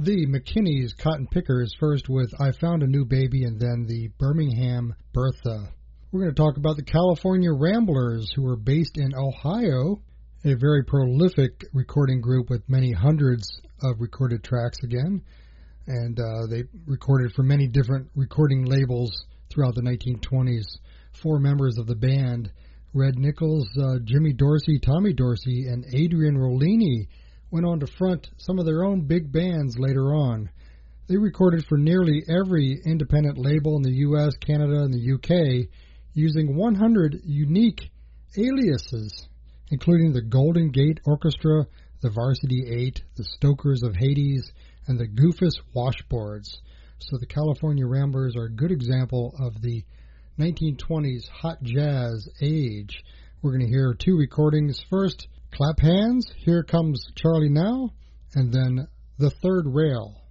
The McKinney's Cotton Pickers, first with I Found a New Baby, and then the Birmingham Bertha. We're going to talk about the California Ramblers, who were based in Ohio, a very prolific recording group with many hundreds of recorded tracks again, and they recorded for many different recording labels throughout the 1920s. Four members of the band, Red Nichols, Jimmy Dorsey, Tommy Dorsey, and Adrian Rollini, went on to front some of their own big bands later on. They recorded for nearly every independent label in the U.S., Canada, and the UK, using 100 unique aliases, including the Golden Gate Orchestra, the Varsity Eight, the Stokers of Hades, and the Goofus Washboards. So the California Ramblers are a good example of the 1920s hot jazz age. We're going to hear two recordings. First, Clap Hands, Here Comes Charlie Now, and then The Third Rail.